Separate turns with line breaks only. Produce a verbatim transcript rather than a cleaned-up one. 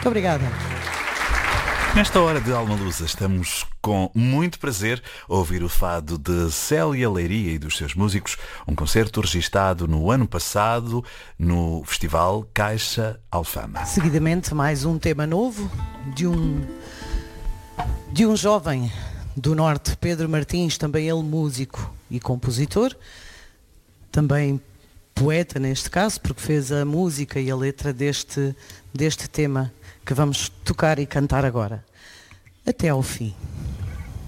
Muito obrigada.
Nesta hora de Alma Lusa estamos com muito prazer a ouvir o fado de Célia Leiria e dos seus músicos, um concerto registado no ano passado no Festival Caixa Alfama.
Seguidamente mais um tema novo de um, de um jovem do Norte, Pedro Martins, também ele músico e compositor, também poeta neste caso, porque fez a música e a letra deste, deste tema que vamos tocar e cantar agora. Até ao fim.